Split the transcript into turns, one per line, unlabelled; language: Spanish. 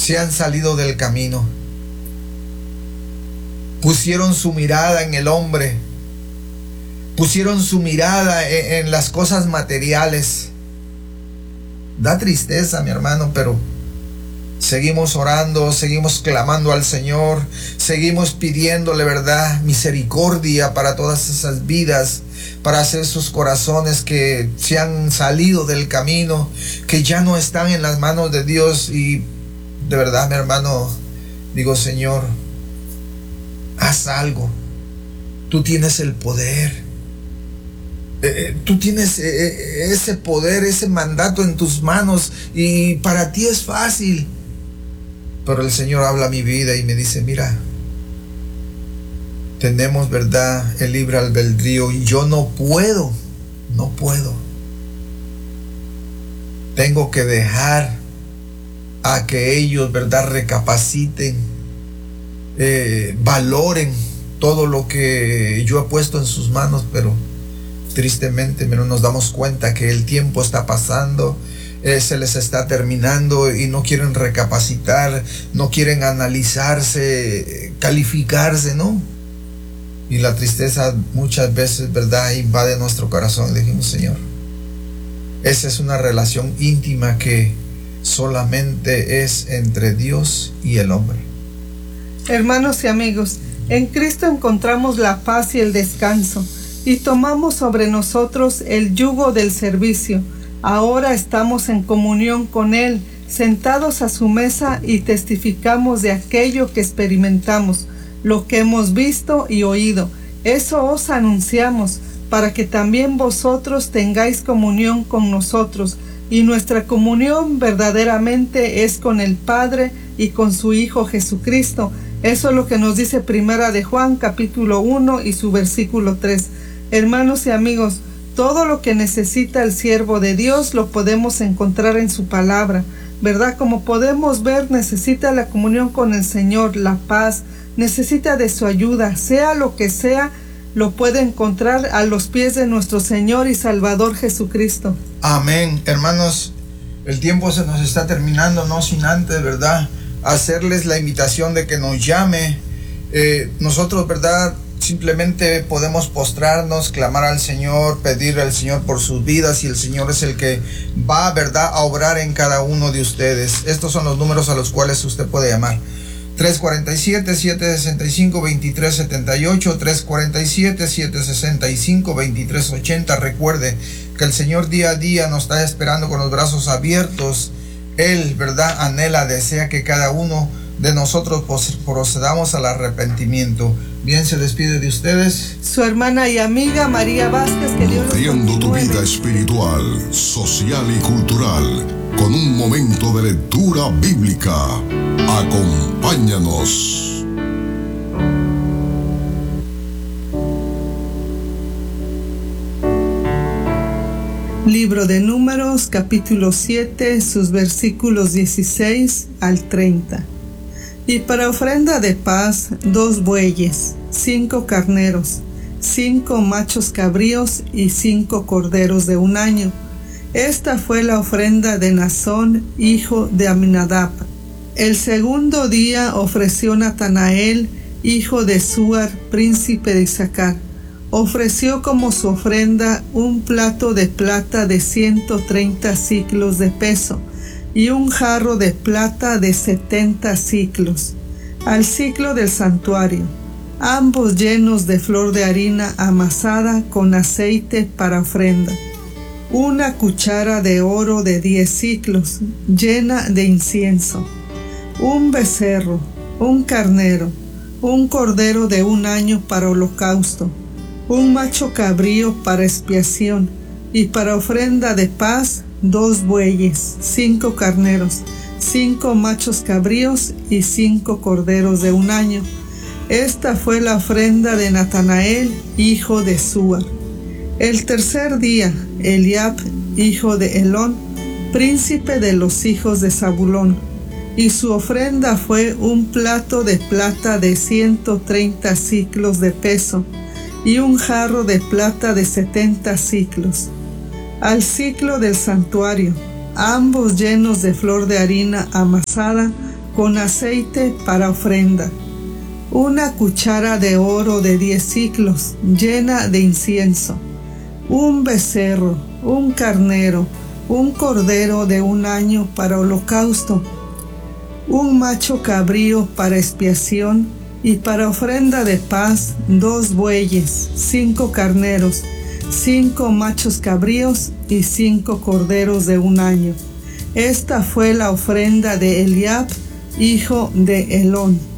se han salido del camino. Pusieron su mirada en el hombre. Pusieron su mirada en las cosas materiales. Da tristeza, mi hermano, pero seguimos orando, seguimos clamando al Señor, seguimos pidiéndole, ¿verdad?, misericordia para todas esas vidas, para hacer sus corazones que se han salido del camino, que ya no están en las manos de Dios. Y de verdad, mi hermano, digo, Señor, haz algo. Tú tienes el poder. Tú tienes ese poder, ese mandato en tus manos, y para ti es fácil. Pero el Señor habla a mi vida y me dice: mira, tenemos, ¿verdad?, el libre albedrío, y yo no puedo. Tengo que dejar a que ellos, ¿verdad?, recapaciten, valoren todo lo que yo he puesto en sus manos. Pero tristemente, nos damos cuenta que el tiempo está pasando, se les está terminando, y no quieren recapacitar, no quieren analizarse, calificarse, ¿no? Y la tristeza muchas veces, ¿verdad?, invade nuestro corazón. Y dijimos: Señor, esa es una relación íntima que solamente es entre Dios y el hombre.
Hermanos y amigos, en Cristo encontramos la paz y el descanso, y tomamos sobre nosotros el yugo del servicio. Ahora estamos en comunión con Él, sentados a su mesa, y testificamos de aquello que experimentamos, lo que hemos visto y oído. Eso os anunciamos, para que también vosotros tengáis comunión con nosotros. Y nuestra comunión verdaderamente es con el Padre y con su Hijo Jesucristo. Eso es lo que nos dice Primera de Juan, capítulo 1 y su versículo 3. Hermanos y amigos, todo lo que necesita el siervo de Dios lo podemos encontrar en su palabra, ¿verdad? Como podemos ver, necesita la comunión con el Señor, la paz, necesita de su ayuda, sea lo que sea, lo puede encontrar a los pies de nuestro Señor y Salvador Jesucristo.
Amén. Hermanos, el tiempo se nos está terminando, no sin antes, ¿verdad?, hacerles la invitación de que nos llame. Nosotros, ¿verdad?, simplemente podemos postrarnos, clamar al Señor, pedirle al Señor por sus vidas, y el Señor es el que va, ¿verdad?, a obrar en cada uno de ustedes. Estos son los números a los cuales usted puede llamar: 347-765-2378, 347-765-2380. Recuerde que el Señor día a día nos está esperando con los brazos abiertos. Él, ¿verdad?, anhela, desea que cada uno de nosotros procedamos al arrepentimiento. Bien, se despide de ustedes
su hermana y amiga María Vázquez. Que Dios
nutriendo tu vida espiritual, social y cultural con un momento de lectura bíblica. Acompáñanos.
Libro de Números, capítulo 7, sus versículos 16 al 30. Y para ofrenda de paz, 2 bueyes, 5 carneros, 5 machos cabríos y 5 corderos de 1 año. Esta fue la ofrenda de Nazón, hijo de Aminadab. El segundo día ofreció Natanael, hijo de Suar, príncipe de Isaacar. Ofreció como su ofrenda un plato de plata de 130 siclos de peso, y un jarro de plata de 70 siclos, al siclo del santuario, ambos llenos de flor de harina amasada con aceite para ofrenda. Una cuchara de oro de 10 siclos, llena de incienso. Un becerro, un carnero, un cordero de 1 año para holocausto, un macho cabrío para expiación, y para ofrenda de paz, 2 bueyes, 5 carneros, 5 machos cabríos y 5 corderos de 1 año. Esta fue la ofrenda de Natanael, hijo de Suar. El tercer día, Eliab, hijo de Helón, príncipe de los hijos de Zabulón, y su ofrenda fue un plato de plata de 130 siclos de peso, y un jarro de plata de 70 siclos, al siclo del santuario, ambos llenos de flor de harina amasada con aceite para ofrenda, una cuchara de oro de 10 siclos llena de incienso, un becerro, un carnero, un cordero de 1 año para holocausto, un macho cabrío para expiación, y para ofrenda de paz 2 bueyes, 5 carneros, 5 machos cabríos y 5 corderos de 1 año. Esta fue la ofrenda de Eliab, hijo de Helón.